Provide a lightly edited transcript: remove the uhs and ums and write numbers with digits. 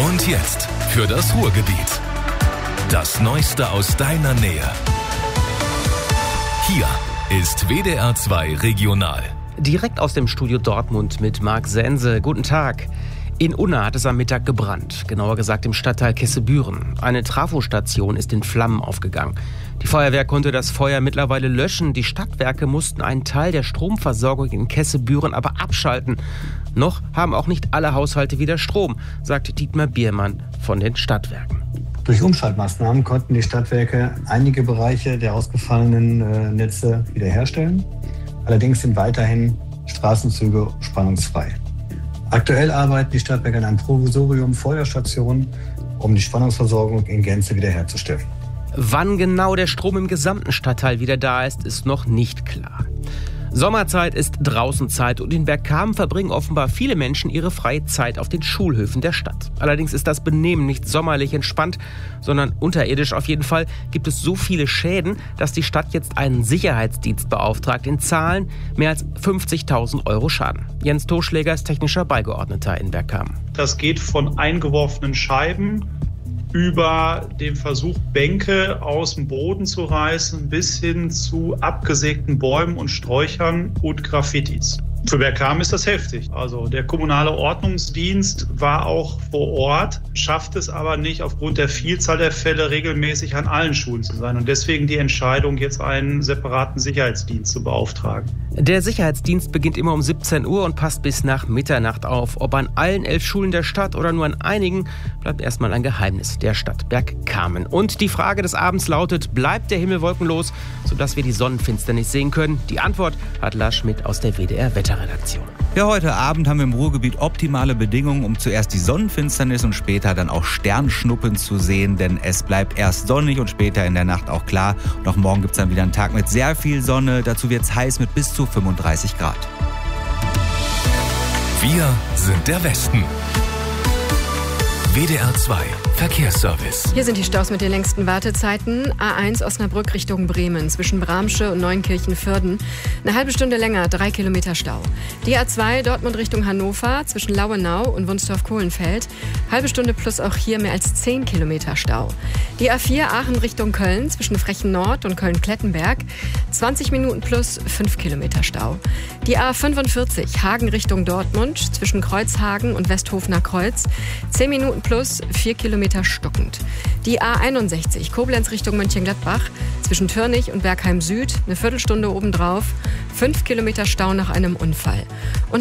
Und jetzt für das Ruhrgebiet. Das Neueste aus deiner Nähe. Hier ist WDR 2 Regional. Direkt aus dem Studio Dortmund mit Marc Sense. Guten Tag. In Unna hat es am Mittag gebrannt, genauer gesagt im Stadtteil Kessebüren. Eine Trafostation ist in Flammen aufgegangen. Die Feuerwehr konnte das Feuer mittlerweile löschen. Die Stadtwerke mussten einen Teil der Stromversorgung in Kessebüren aber abschalten. Noch haben auch nicht alle Haushalte wieder Strom, sagt Dietmar Biermann von den Stadtwerken. Durch Umschaltmaßnahmen konnten die Stadtwerke einige Bereiche der ausgefallenen Netze wiederherstellen. Allerdings sind weiterhin Straßenzüge spannungsfrei. Aktuell arbeiten die Stadtwerke an einem Provisorium vor der Station, um die Spannungsversorgung in Gänze wiederherzustellen. Wann genau der Strom im gesamten Stadtteil wieder da ist, ist noch nicht klar. Sommerzeit ist Draußenzeit und in Bergkamen verbringen offenbar viele Menschen ihre freie Zeit auf den Schulhöfen der Stadt. Allerdings ist das Benehmen nicht sommerlich entspannt, sondern unterirdisch auf jeden Fall gibt es so viele Schäden, dass die Stadt jetzt einen Sicherheitsdienst beauftragt. In Zahlen mehr als 50.000 € Schaden. Jens Toschläger ist technischer Beigeordneter in Bergkamen. Das geht von eingeworfenen Scheiben über den Versuch, Bänke aus dem Boden zu reißen, bis hin zu abgesägten Bäumen und Sträuchern und Graffitis. Für Bergkamen ist das heftig. Also der kommunale Ordnungsdienst war auch vor Ort, schafft es aber nicht, aufgrund der Vielzahl der Fälle regelmäßig an allen Schulen zu sein. Und deswegen die Entscheidung, jetzt einen separaten Sicherheitsdienst zu beauftragen. Der Sicherheitsdienst beginnt immer um 17 Uhr und passt bis nach Mitternacht auf. Ob an allen 11 Schulen der Stadt oder nur an einigen, bleibt erstmal ein Geheimnis der Stadt Bergkamen. Und die Frage des Abends lautet, bleibt der Himmel wolkenlos, sodass wir die Sonnenfinsternis sehen können? Die Antwort hat Lars Schmidt aus der WDR-Wetterredaktion. Ja, heute Abend haben wir im Ruhrgebiet optimale Bedingungen, um zuerst die Sonnenfinsternis und später dann auch Sternschnuppen zu sehen, denn es bleibt erst sonnig und später in der Nacht auch klar. Und auch morgen gibt es dann wieder einen Tag mit sehr viel Sonne, dazu wird es heiß mit bis zu 35 Grad. Wir sind der Westen. WDR 2 Verkehrsservice. Hier sind die Staus mit den längsten Wartezeiten. A1 Osnabrück Richtung Bremen zwischen Bramsche und Neunkirchen-Vörden. Eine halbe Stunde länger, 3 Kilometer Stau. Die A2 Dortmund Richtung Hannover zwischen Lauenau und Wunstorf-Kohlenfeld. Halbe Stunde plus auch hier mehr als 10 Kilometer Stau. Die A4 Aachen Richtung Köln zwischen Frechen Nord und Köln-Klettenberg. 20 Minuten plus 5 Kilometer Stau. Die A45 Hagen Richtung Dortmund zwischen Kreuzhagen und Westhofener Kreuz. 10 Minuten plus 4 Kilometer stockend. Die A61 Koblenz Richtung Mönchengladbach zwischen Türnich und Bergheim Süd. Eine Viertelstunde obendrauf. 5 Kilometer Stau nach einem Unfall. Und